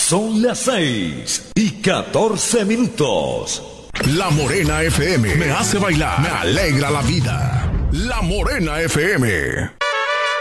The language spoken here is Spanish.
Son las 6:14. La Morena FM me hace bailar, me alegra la vida. La Morena FM.